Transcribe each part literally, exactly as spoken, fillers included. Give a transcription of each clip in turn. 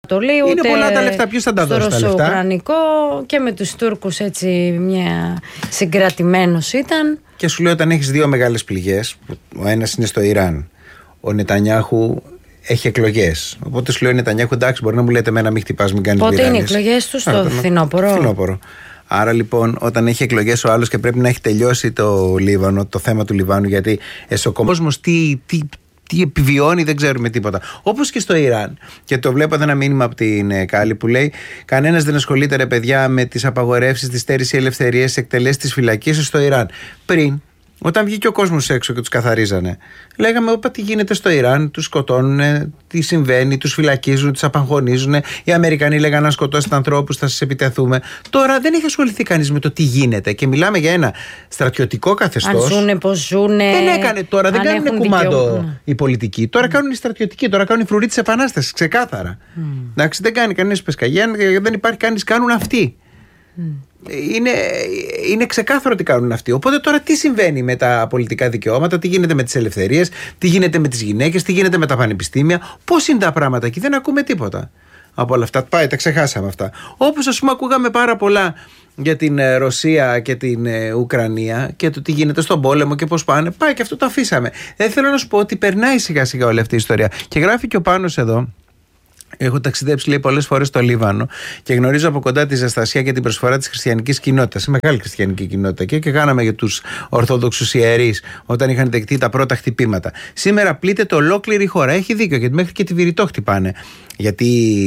Είναι ούτε πολλά τα λεφτά. Ποιος θα τα δώσει τα λεφτά? Ουκρανικό και με τους Τούρκους έτσι μια συγκρατημένος ήταν. Και σου λέω, όταν έχεις δύο μεγάλες πληγές, ο ένας είναι στο Ιράν, ο Νετανιάχου έχει εκλογές. Οπότε σου λέω, Νετανιάχου, εντάξει, μπορεί να μου λέτε εμένα μην χτυπάς, μην κάνεις μηδάνες. Πότε είναι οι εκλογές του? Στο φθινόπωρο. Φθινόπωρο. Άρα λοιπόν, όταν έχει εκλογές ο άλλος και πρέπει να έχει τελειώσει το Λίβανο, το θέμα του Λιβάνου, γιατί ο κόσμος τι, τι, τι επιβιώνει δεν ξέρουμε τίποτα. Όπως και στο Ιράν. Και το βλέπω εδώ ένα μήνυμα από την ε, Κάλλη που λέει: κανένας δεν ασχολείται, ρε παιδιά, με τις απαγορεύσεις, τη στέρηση ελευθερίας, τις εκτελέσεις της φυλακής στο Ιράν. Πριν, όταν βγήκε ο κόσμος έξω και τους καθαρίζανε, λέγαμε: όπα, τι γίνεται στο Ιράν, τους σκοτώνουν, τι συμβαίνει, τους φυλακίζουν, τους απαγχωνίζουν. Οι Αμερικανοί λέγανε: αν σκοτώσετε ανθρώπους θα σας επιτεθούμε. Τώρα δεν έχει ασχοληθεί κανείς με το τι γίνεται και μιλάμε για ένα στρατιωτικό καθεστώς. Αν ζούνε, πώς ζούνε. Δεν έκανε τώρα, δεν κάνουν κουμάντο δικαιώ... οι πολιτικοί. Τώρα mm. κάνουν οι στρατιωτικοί, τώρα κάνουν οι φρουροί της Επανάστασης, ξεκάθαρα. Mm. Εντάξει, δεν κάνει κανείς πεσκαγιά, δεν υπάρχει κανείς, κάνουν αυτοί. Mm. Είναι, είναι ξεκάθαρο τι κάνουν αυτοί. Οπότε τώρα τι συμβαίνει με τα πολιτικά δικαιώματα, τι γίνεται με τις ελευθερίες, τι γίνεται με τις γυναίκες, τι γίνεται με τα πανεπιστήμια, πώς είναι τα πράγματα εκεί? Δεν ακούμε τίποτα από όλα αυτά. Πάει, τα ξεχάσαμε αυτά. Όπως ας πούμε ακούγαμε πάρα πολλά για την Ρωσία και την Ουκρανία και το τι γίνεται στον πόλεμο και πώς πάνε. Πάει, και αυτό το αφήσαμε. Δεν θέλω να σου πω ότι περνάει σιγά σιγά όλη αυτή η ιστορία. Και γράφει και ο Πάνος εδώ. Έχω ταξιδέψει, λέει, πολλές φορές στο Λίβανο και γνωρίζω από κοντά τη ζεστασία και την προσφορά της χριστιανικής κοινότητας. Είναι μεγάλη χριστιανική κοινότητα και, και κάναμε για τους Ορθόδοξους ιερείς όταν είχαν δεκτεί τα πρώτα χτυπήματα. Σήμερα πλήττεται ολόκληρη η χώρα. Έχει δίκιο, γιατί μέχρι και τη Βηρητό χτυπάνε. Γιατί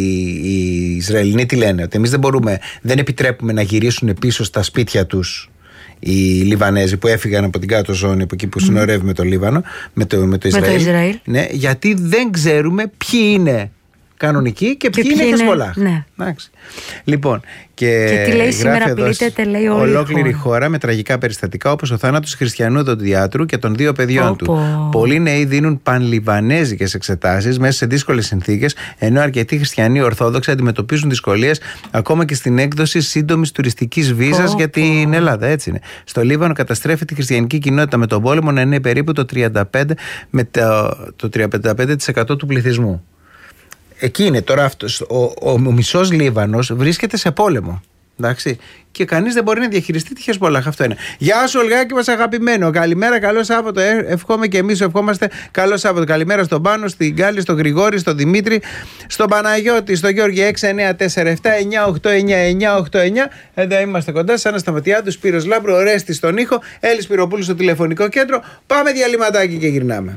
οι Ισραηλινοί τι λένε? Ότι εμείς δεν μπορούμε, δεν επιτρέπουμε να γυρίσουν πίσω στα σπίτια τους οι Λιβανέζοι που έφυγαν από την κάτω ζώνη, από εκεί που συνορεύει mm. με το Λίβανο, με το, με το Ισραήλ. Με το Ισραήλ. Ναι, γιατί δεν ξέρουμε ποιοι είναι κανονικοί και ποιοι είναι Χεσμολάχ. Ναι. Λοιπόν, και, και τι λέει σήμερα? Πλήττεται, λέει, όλη ολόκληρη η χώρα. χώρα με τραγικά περιστατικά, όπως ο θάνατος χριστιανού Δοντιάτρου και των δύο παιδιών Όπο. του. Πολλοί νέοι δίνουν πανλιβανέζικες εξετάσεις μέσα σε δύσκολες συνθήκες, ενώ αρκετοί χριστιανοί Ορθόδοξοι αντιμετωπίζουν δυσκολίες ακόμα και στην έκδοση σύντομης τουριστικής βίζας για την Ελλάδα. Έτσι είναι. Στο Λίβανο καταστρέφεται η χριστιανική κοινότητα με τον πόλεμο να είναι περίπου το τριάντα πέντε με το, το τριάντα πέντε τοις εκατό του πληθυσμού. Εκεί είναι τώρα αυτός. Ο, ο, ο μισός Λίβανος βρίσκεται σε πόλεμο. Εντάξει. Και κανείς δεν μπορεί να διαχειριστεί τη Χεσμολάχ. Αυτό είναι. Γεια σου, Ολγάκη μας αγαπημένο. Καλημέρα, καλό Σάββατο. Ε, ευχόμαι και εμείς ευχόμαστε καλό Σάββατο. Καλημέρα στον Πάνο, στην Γκάλη, στον Γρηγόρη, στον Δημήτρη, στον Παναγιώτη, στον Γιώργη. Έξι εννιά τέσσερα επτά εννιά οκτώ εννιά εννιά οκτώ εννιά. Εδώ είμαστε κοντά. Σαν Σταματιάδου, Σπύρος Λάμπρο, Ρέστη στον ήχο, Έλλης Πυροπούλου στο τηλεφωνικό κέντρο. Πάμε διαλυματάκι και γυρνάμε.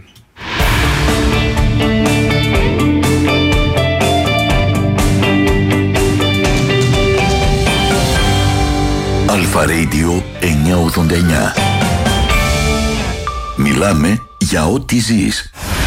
Αλφα Radio εννιακόσια ογδόντα εννιά. Μιλάμε για ό,τι ζεις.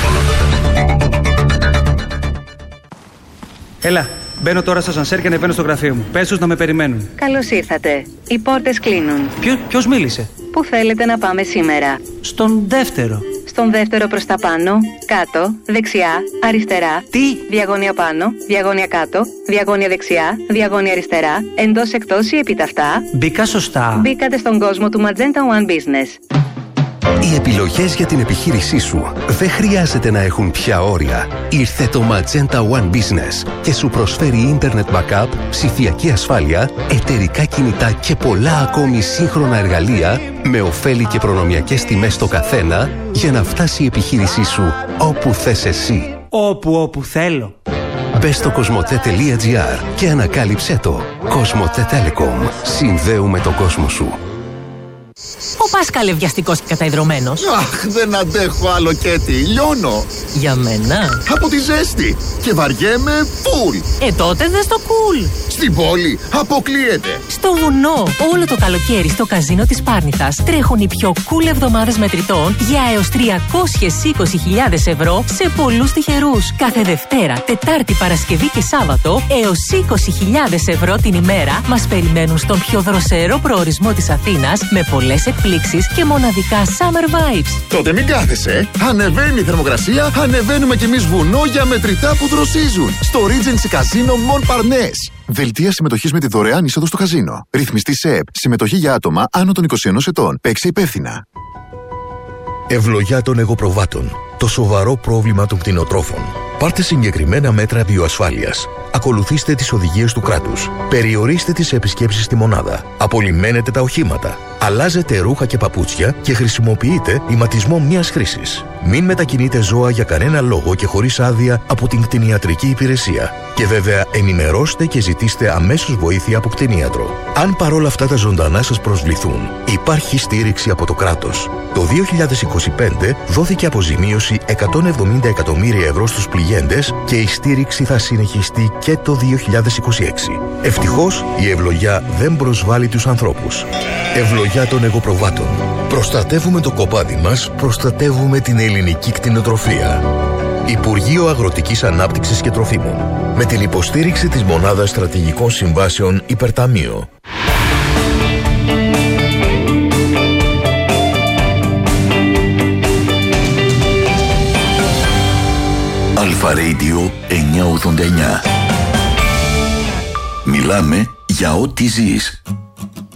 Έλα, μπαίνω τώρα στο σανσέρ και ανεβαίνω στο γραφείο μου. Πες τους να με περιμένουν. Καλώς ήρθατε. Οι πόρτες κλείνουν. Ποιο, ποιος μίλησε? Πού θέλετε να πάμε σήμερα? Στον δεύτερο. Στον δεύτερο προς τα πάνω, κάτω, δεξιά, αριστερά. Τι? Διαγώνια πάνω, διαγώνια κάτω, διαγώνια δεξιά, διαγώνια αριστερά, εντός εκτός ή επιταυτά. Μπήκα σωστά. Μπήκατε στον κόσμο του Magenta One Business. Οι επιλογές για την επιχείρησή σου δεν χρειάζεται να έχουν πια όρια. Ήρθε το Magenta One Business και σου προσφέρει Internet Backup, ψηφιακή ασφάλεια, εταιρικά κινητά και πολλά ακόμη σύγχρονα εργαλεία με ωφέλη και προνομιακές τιμές στο καθένα για να φτάσει η επιχείρησή σου όπου θες εσύ. Όπου όπου θέλω. Μπες στο κοσμοτέ τελεία τζι άρ και ανακάλυψέ το. Κοσμοτέ Telecom. Συνδέουμε τον κόσμο σου. Ο Πάσκαλ βιαστικός και καταϊδρωμένος. Αχ, δεν αντέχω άλλο Κέτι, λιώνω. Για μένα. Από τη ζέστη και βαριέμαι φουλ. Ε, τότε δες το κουλ. Στην πόλη αποκλείεται. Στο βουνό, όλο το καλοκαίρι στο καζίνο της Πάρνηθας τρέχουν οι πιο cool εβδομάδες μετρητών για έως τριακόσιες είκοσι χιλιάδες ευρώ σε πολλούς τυχερούς. Κάθε Δευτέρα, Τετάρτη, Παρασκευή και Σάββατο έως είκοσι χιλιάδες ευρώ την ημέρα μας περιμένουν στον πιο δροσερό προορισμό της Αθήνας με πολλές εκπλήξεις και μοναδικά summer vibes. Τότε μην κάθεσαι. Ανεβαίνει η θερμοκρασία, ανεβαίνουμε κι εμείς βουνό για μετρητά που δροσίζουν. Στο Regency Casino Montparnasse. Δελτία συμμετοχής με τη δωρεάν είσοδο στο καζίνο. Ρυθμιστή ΣΕΠ. Συμμετοχή για άτομα άνω των είκοσι ενός ετών. Παίξε υπεύθυνα. Ευλογιά των εγωπροβάτων. Το σοβαρό πρόβλημα των κτηνοτρόφων. Πάρτε συγκεκριμένα μέτρα βιοασφάλειας. Ακολουθήστε τις οδηγίες του κράτους. Περιορίστε τις επισκέψεις στη μονάδα. Απολυμμένετε τα οχήματα. Αλλάζετε ρούχα και παπούτσια και χρησιμοποιείτε ηματισμό μιας χρήσης. Μην μετακινείτε ζώα για κανένα λόγο και χωρίς άδεια από την κτηνιατρική υπηρεσία. Και βέβαια ενημερώστε και ζητήστε αμέσως βοήθεια από κτηνίατρο. Αν παρόλα αυτά τα ζωντανά σας προσβληθούν, υπάρχει στήριξη από το κράτος. Το δύο χιλιάδες είκοσι πέντε δόθηκε αποζημίωση εκατόν εβδομήντα εκατομμύρια ευρώ στους πληγέντες και η στήριξη θα συνεχιστεί και το δύο χιλιάδες είκοσι έξι. Ευτυχώς η ευλογιά δεν προσβάλλει τους ανθρώπους. Ευλογιά των εγωπροβάτων. Προστατεύουμε το κοπάδι μας, προστατεύουμε την ελληνική κτηνοτροφία. Υπουργείο Αγροτικής Ανάπτυξης και Τροφίμων. Με την υποστήριξη της Μονάδας Στρατηγικών Συμβάσεων Υπερταμείο. Αλφα Radio εννιακόσια ογδόντα εννιά. Μιλάμε για ό,τι ζεις.